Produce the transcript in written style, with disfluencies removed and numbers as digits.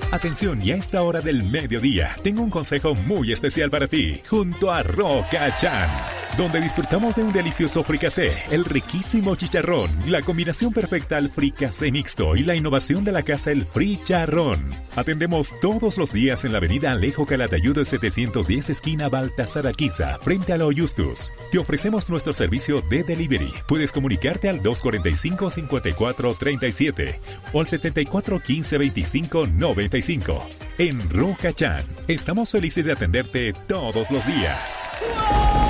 Atención, y a esta hora del mediodía, tengo un consejo muy especial para ti, junto a Roca Chan, donde disfrutamos de un delicioso fricasé, el riquísimo chicharrón, la combinación perfecta al fricasé mixto y la innovación de la casa El Fricharrón. Atendemos todos los días en la avenida Alejo Calatayud 710, esquina Baltasar Aquiza, frente a la Justus. Te ofrecemos nuestro servicio de delivery. Puedes comunicarte al 245-5437 o al 7415-2595. En Roca Chan, estamos felices de atenderte todos los días.